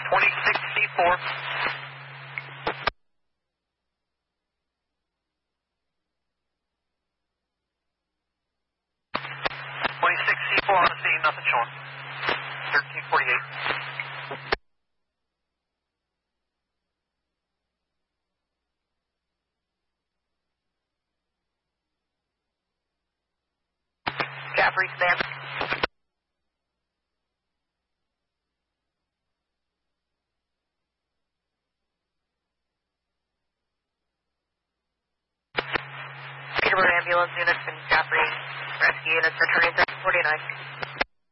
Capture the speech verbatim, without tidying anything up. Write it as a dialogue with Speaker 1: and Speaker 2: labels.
Speaker 1: twenty-six C four. twenty-six C four on the scene, nothing showing. thirteen forty-eight. Caffrey, stand. Peterborough ambulance units and Caffrey rescue units returning thirteen forty-nine.